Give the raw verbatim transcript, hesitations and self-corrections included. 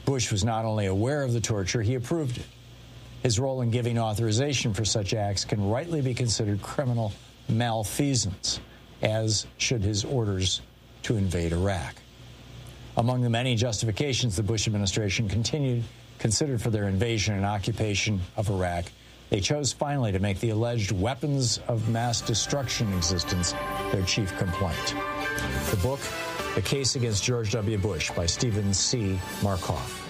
Bush was not only aware of the torture, he approved it. His role in giving authorization for such acts can rightly be considered criminal malfeasance, as should his orders to invade Iraq. Among the many justifications the Bush administration continued considered for their invasion and occupation of Iraq, they chose finally to make the alleged weapons of mass destruction existence their chief complaint. The book, The Case Against George W. Bush by Stephen C. Markoff.